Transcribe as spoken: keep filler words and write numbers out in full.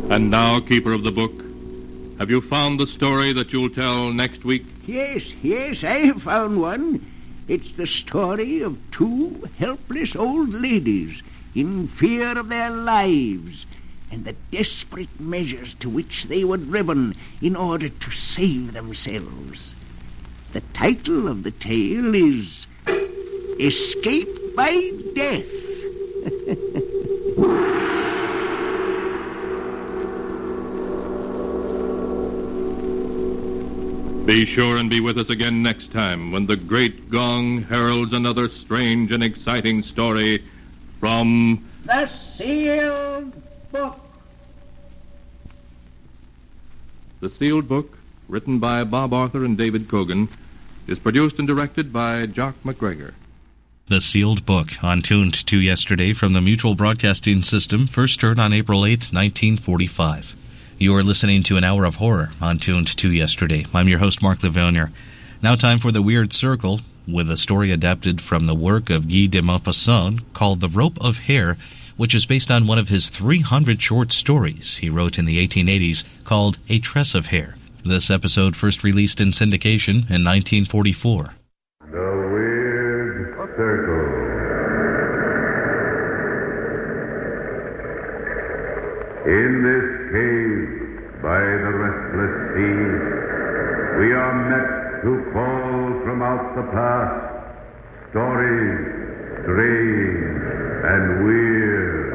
And now, keeper of the book, have you found the story that you'll tell next week? Yes, yes, I have found one. It's the story of two helpless old ladies in fear of their lives and the desperate measures to which they were driven in order to save themselves. The title of the tale is Escape by Death. Be sure and be with us again next time when the great gong heralds another strange and exciting story from The Sealed Book. The Sealed Book, written by Bob Arthur and David Cogan, is produced and directed by Jock McGregor. The Sealed Book, on Tuned to Yesterday from the Mutual Broadcasting System, first heard on April eighth, nineteen forty-five. You are listening to an hour of horror on Tuned to Yesterday. I'm your host, Mark Lavounier. Now time for The Weird Circle, with a story adapted from the work of Guy de Maupassant called The Rope of Hair, which is based on one of his three hundred short stories he wrote in the eighteen eighties called A Tress of Hair. This episode first released in syndication in nineteen forty-four. The Weird Circle. In this cave by the restless sea, we are met to call from out the past stories strange and weird.